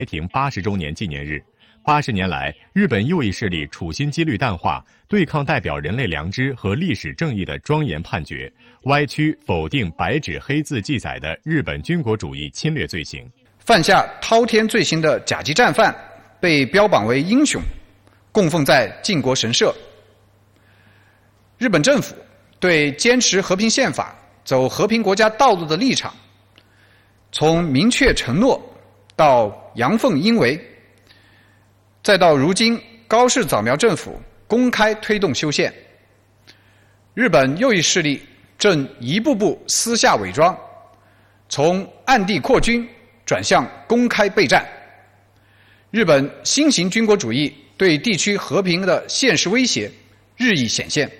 庭80周年纪念日。80年来，日本右翼势力处心积虑淡化对抗代表人类良知和历史正义的庄严判决，歪曲否定白纸黑字记载的日本军国主义侵略罪行。 犯下滔天罪行的甲级战犯被标榜为英雄，供奉在靖国神社。日本政府对坚持和平宪法、走和平国家道路的立场，从明确承诺到阳奉阴违，再到如今高市早苗政府公开推动修宪，日本右翼势力正一步步私下伪装，从暗地扩军转向公开备战。日本新型军国主义对地区和平的现实威胁日益显现。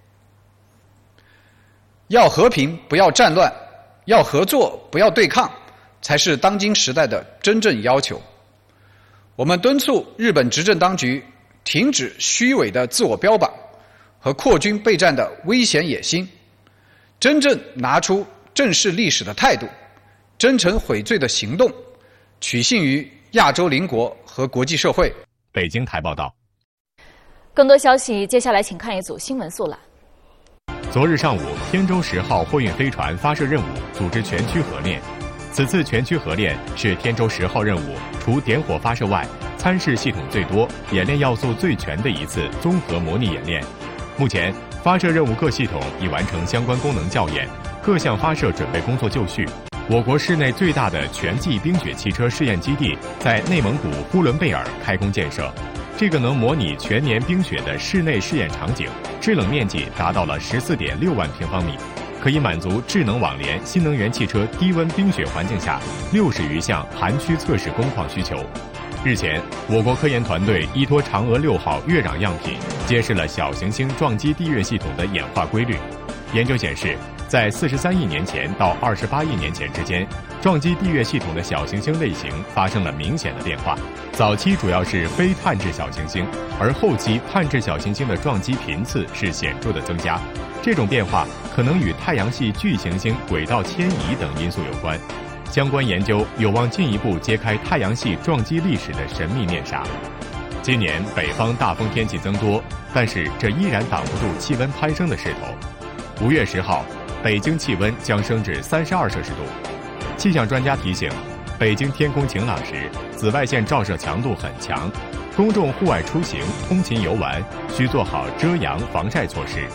要和平，不要战乱；要合作，不要对抗，才是当今时代的真正要求。我们敦促日本执政当局停止虚伪的自我标榜和扩军备战的危险野心，真正拿出正视历史的态度，真诚悔罪的行动，取信于亚洲邻国和国际社会。 北京台报道。 更多消息，接下来请看一组新闻速览。 昨日上午，天舟10号货运飞船发射任务组织全区合练。此次全区合练是天舟10号任务除点火发射外，参试系统最多、演练要素最全的一次综合模拟演练。目前，发射任务各系统已完成相关功能校验，各项发射准备工作就绪。我国市内最大的全季冰雪汽车试验基地在内蒙古呼伦贝尔开工建设。这个能模拟全年冰雪的室内试验场景，制冷面积达到了14.6万平方米，可以满足智能网联新能源汽车低温冰雪环境下60余项寒区测试工况需求。日前，我国科研团队依托嫦娥6号月壤样品，揭示了小行星撞击地月系统的演化规律。研究显示，在43亿年前到28亿年前之间，撞击地月系统的小行星类型发生了明显的变化。早期主要是非碳质小行星，而后期碳质小行星的撞击频次是显著的增加。这种变化可能与太阳系巨行星轨道迁移等因素有关。相关研究有望进一步揭开太阳系撞击历史的神秘面纱。今年北方大风天气增多，但是这依然挡不住气温攀升的势头。5月10号，北京气温将升至32摄氏度。气象专家提醒，北京天空晴朗时，紫外线照射强度很强，公众户外出行、通勤游玩需做好遮阳防晒措施。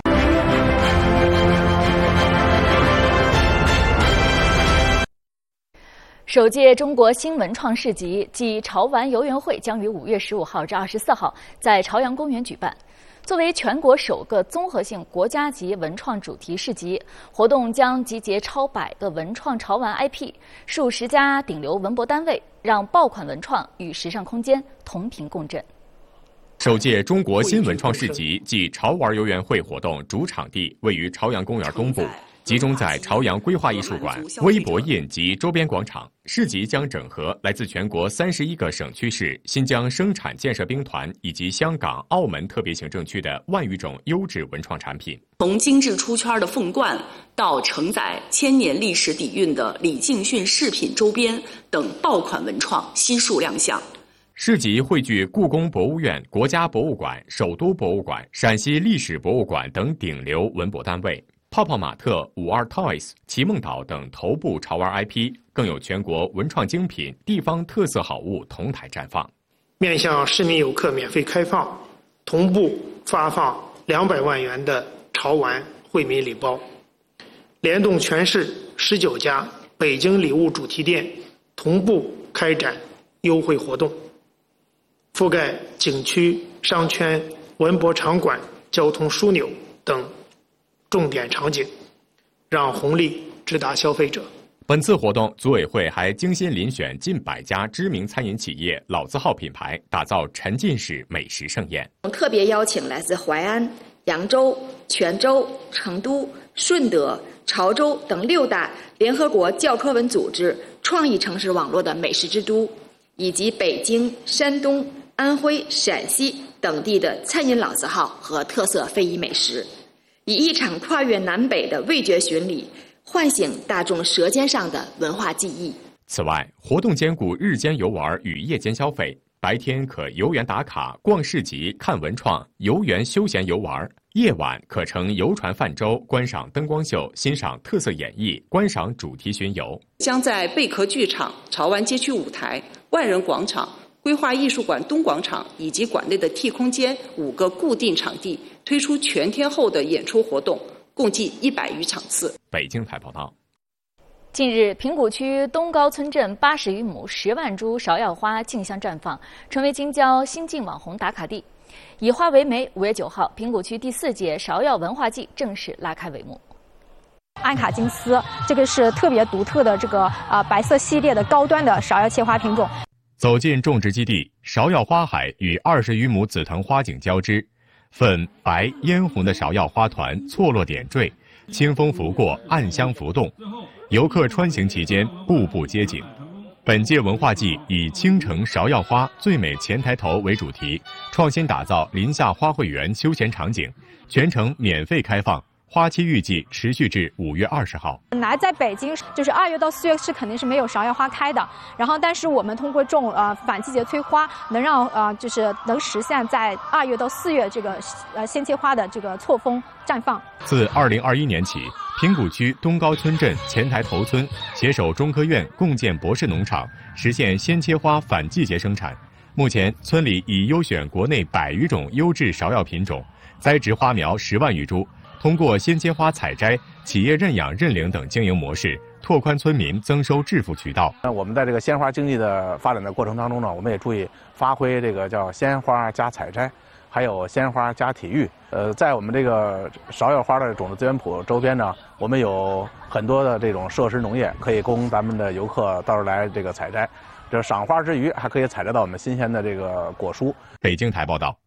首届中国新文创市集暨潮玩游园会将于5月15号至24号在朝阳公园举办。作为全国首个综合性国家级文创主题市集，活动将集结超100个文创潮玩 IP、数十家顶流文博单位，让爆款文创与时尚空间同频共振。 首届中国新文创市集暨潮玩游园会活动主场地位于朝阳公园东部，集中在朝阳规划艺术馆、微博印及周边广场。市集将整合来自全国31个省区市、新疆生产建设兵团以及香港、澳门特别行政区的万余种优质文创产品。 从精致出圈的凤冠到承载千年历史底蕴的李敬训饰品周边等爆款文创悉数亮相。 市集汇聚故宫博物院、国家博物馆、首都博物馆、陕西历史博物馆等顶流文博单位。泡泡玛特、52 Toys、奇梦岛等头部潮玩 IP， 更有全国文创精品、地方特色好物同台绽放。 面向市民游客免费开放，同步发放200万元的潮玩惠民礼包，联动全市19家北京礼物主题店，同步开展优惠活动，覆盖景区、商圈、文博场馆、交通枢纽等重点场景，让红利直达消费者。 本次活动，组委会还精心遴选近100家知名餐饮企业、老字号品牌，打造沉浸式美食盛宴。 特别邀请来自淮安、扬州、泉州、成都、顺德、潮州等6大联合国教科文组织创意城市网络的美食之都，以及北京、山东、安徽、陕西等地的餐饮老字号和特色非遗美食。以一场跨越南北的味觉巡礼，唤醒大众舌尖上的文化记忆。 此外，活动兼顾日间游玩与夜间消费。白天可游园打卡、逛市集、看文创、游园休闲游玩；夜晚可乘游船泛舟，观赏灯光秀、欣赏特色演艺、观赏主题巡游。 将在贝壳剧场、潮玩街区舞台、万人广场、规划艺术馆东广场以及馆内的 T 空间5个固定场地推出全天候的演出活动，共计100余场次。 北京台报道。 近日，平谷区东高村镇80余亩10万株芍药花竞相绽放，成为京郊新晋网红打卡地。以花为媒，5月9号，平谷区第4届芍药文化季正式拉开帷幕。 安卡金丝，这个是特别独特的这个白色系列的高端的芍药切花品种。 走进种植基地，芍药花海与20余亩紫藤花景交织，粉白嫣红的芍药花团错落点缀，清风拂过，暗香浮动。游客穿行期间，步步皆景。本届文化季以倾城芍药花最美前抬头为主题，创新打造林下花卉园休闲场景，全程免费开放，花期预计持续至5月20号。 本来在北京就是2月到4月是肯定是没有芍药花开的，然后但是我们通过种反季节催花，能让就是能实现在2月到4月这个鲜切花的这个错峰绽放。 自2021年起，平谷区东高村镇前台头村携手中科院共建博士农场，实现鲜切花反季节生产。目前，村里已优选国内100余种优质芍药品种，栽植花苗10万余株。通过鲜切花采摘、企业认养认领等经营模式，拓宽村民增收致富渠道。 我们在这个鲜花经济的发展的过程当中呢，我们也注意发挥这个叫鲜花加采摘，还有鲜花加体育。在我们这个芍药花的种子资源铺周边呢，我们有很多的这种设施农业，可以供咱们的游客到这儿来这个采摘。这赏花之余，还可以采摘到我们新鲜的这个果蔬。 北京台报道。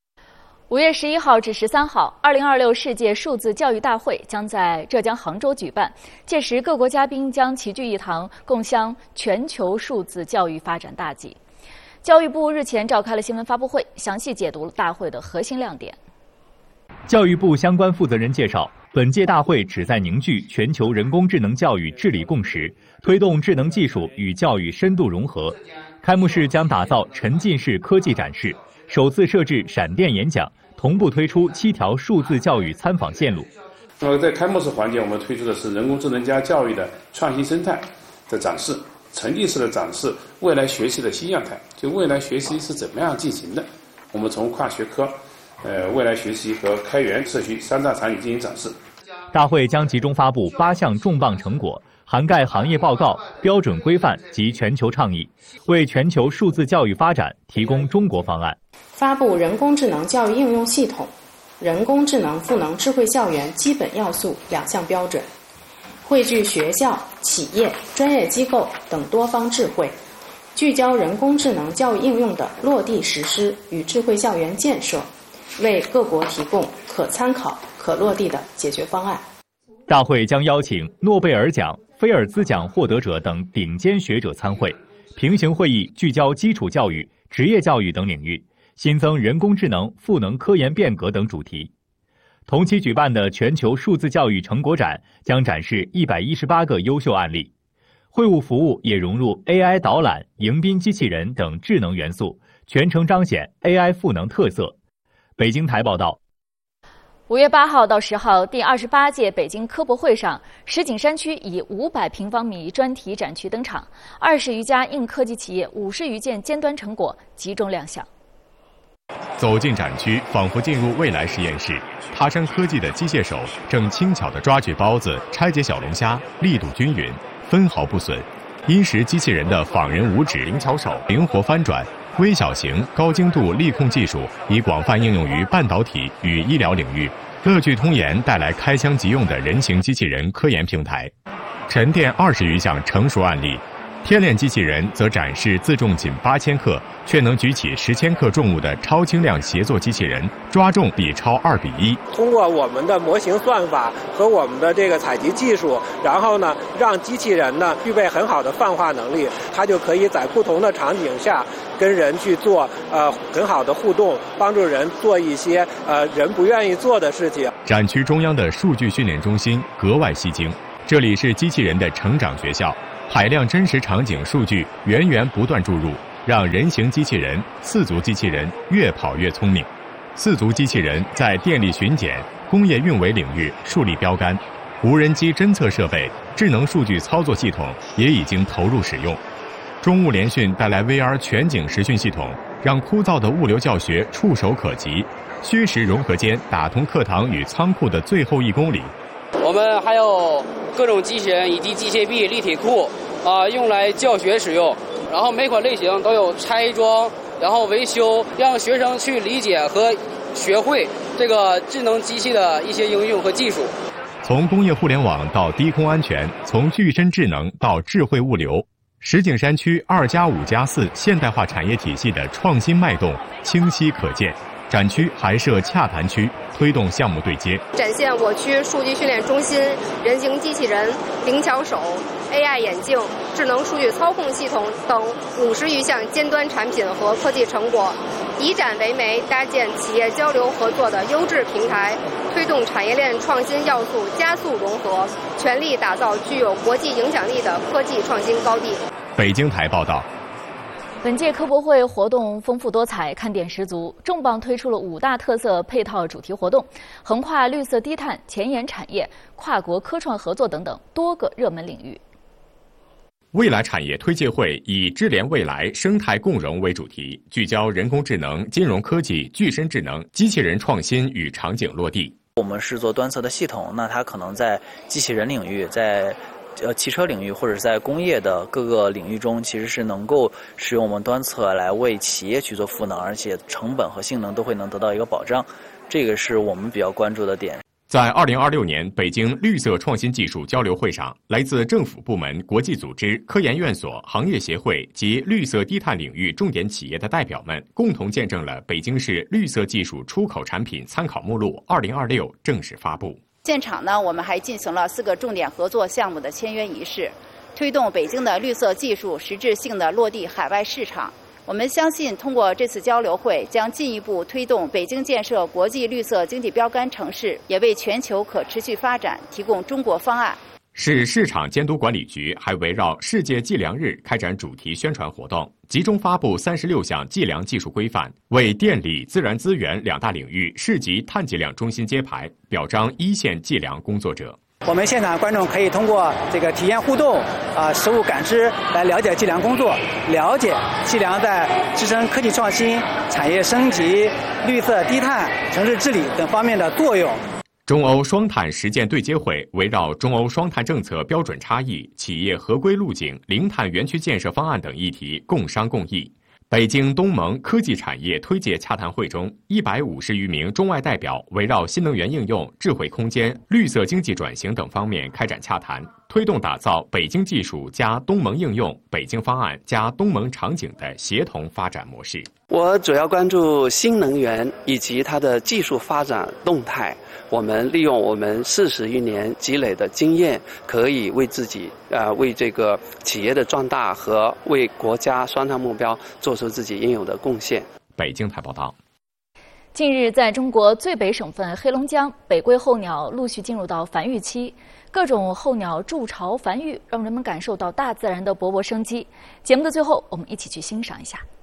5月11号至13号，2026世界数字教育大会将在浙江杭州举办。届时，各国嘉宾将齐聚一堂，共襄全球数字教育发展大计。教育部日前召开了新闻发布会，详细解读了大会的核心亮点。 教育部相关负责人介绍，本届大会旨在凝聚全球人工智能教育治理共识，推动智能技术与教育深度融合。开幕式将打造沉浸式科技展示，首次设置闪电演讲，同步推出7条数字教育参访线路。 那么在开幕式环节，我们推出的是人工智能加教育的创新生态的展示，沉浸式的展示未来学习的新样态，就未来学习是怎么样进行的。我们从跨学科、未来学习和开源社区3大场景进行展示。 大会将集中发布8项重磅成果，涵盖行业报告、标准规范及全球倡议，为全球数字教育发展提供中国方案。 发布人工智能教育应用系统、人工智能赋能智慧校园基本要素2项标准，汇聚学校、企业、专业机构等多方智慧，聚焦人工智能教育应用的落地实施与智慧校园建设，为各国提供可参考、可落地的解决方案。 大会将邀请诺贝尔奖、菲尔兹奖获得者等顶尖学者参会，平行会议聚焦基础教育、职业教育等领域，新增人工智能、赋能科研变革等主题。同期举办的全球数字教育成果展将展示118个优秀案例，会务服务也融入 AI 导览、迎宾机器人等智能元素，全程彰显 AI 赋能特色。北京台报道。 5月8号到10号，第28届北京科博会上，石景山区以500平方米专题展区登场，20余家硬科技企业50余件尖端成果集中亮相。 走进展区，仿佛进入未来实验室。他山科技的机械手正轻巧地抓取包子、拆解小龙虾，力度均匀，分毫不损。因时机器人的仿人五指灵巧手灵活翻转，微小型、高精度力控技术已广泛应用于半导体与医疗领域。乐聚通研带来开箱即用的人形机器人科研平台，沉淀20余项成熟案例。天链机器人则展示自重仅8000克却能举起10千克重物的超轻量协作机器人，抓重比超2:1。 通过我们的模型算法和我们的这个采集技术，然后呢，让机器人呢具备很好的泛化能力，它就可以在不同的场景下跟人去做很好的互动，帮助人做一些人不愿意做的事情。 展区中央的数据训练中心格外吸睛，这里是机器人的成长学校。 海量真实场景数据源源不断注入，让人形机器人、四足机器人越跑越聪明。四足机器人在电力巡检、工业运维领域树立标杆，无人机侦测设备、智能数据操作系统也已经投入使用。中物联讯带来 VR 全景实训系统，让枯燥的物流教学触手可及，虚实融合间打通课堂与仓库的最后1公里。 我们还有各种机器人以及机械臂、立体库用来教学使用。然后每款类型都有拆装，然后维修，让学生去理解和学会这个智能机器的一些应用和技术。 从工业互联网到低空安全，从具身智能到智慧物流，石景山区2+5+4现代化产业体系的创新脉动清晰可见。展区还设洽谈区，推动项目对接， 展现我区数据训练中心、人形机器人、灵巧手、AI 眼镜、智能数据操控系统等50余项尖端产品和科技成果，以展为媒，搭建企业交流合作的优质平台，推动产业链创新要素加速融合，全力打造具有国际影响力的科技创新高地。 北京台报道。 本届科博会活动丰富多彩，看点十足，重磅推出了5大特色配套主题活动，横跨绿色低碳、前沿产业、跨国科创合作等等多个热门领域。 未来产业推介会以智联未来、生态共融为主题，聚焦人工智能、金融科技、具身智能、机器人创新与场景落地。 我们是做端侧的系统，那它可能在机器人领域，在汽车领域或者在工业的各个领域中，其实是能够使用我们端侧来为企业去做赋能，而且成本和性能都会能得到一个保障，这个是我们比较关注的点。 在2026年北京绿色创新技术交流会上，来自政府部门、国际组织、科研院所、行业协会及绿色低碳领域重点企业的代表们，共同见证了北京市绿色技术出口产品参考目录2026正式发布。 现场呢，我们还进行了4个重点合作项目的签约仪式，推动北京的绿色技术实质性的落地海外市场。我们相信，通过这次交流会，将进一步推动北京建设国际绿色经济标杆城市，也为全球可持续发展提供中国方案。 市市场监督管理局还围绕世界计量日开展主题宣传活动，集中发布36项计量技术规范，为电力、自然资源2大领域市级碳计量中心揭牌，表彰一线计量工作者。 我们现场观众可以通过这个体验互动、实物感知来了解计量工作，了解计量在支撑科技创新、产业升级、绿色低碳、城市治理等方面的作用。 中欧双碳实践对接会围绕中欧双碳政策标准差异、企业合规路径、零碳园区建设方案等议题共商共议。北京东盟科技产业推介洽谈会中，150余名中外代表围绕新能源应用、智慧空间、绿色经济转型等方面开展洽谈，推动打造北京技术加东盟应用、北京方案加东盟场景的协同发展模式。 我主要关注新能源以及它的技术发展动态。我们利用我们40余年积累的经验，可以为自己为这个企业的壮大和为国家双碳目标做出自己应有的贡献。 北京台报道。 近日，在中国最北省份黑龙江，北归候鸟陆续进入到繁育期，各种候鸟筑巢繁育，让人们感受到大自然的勃勃生机。节目的最后，我们一起去欣赏一下。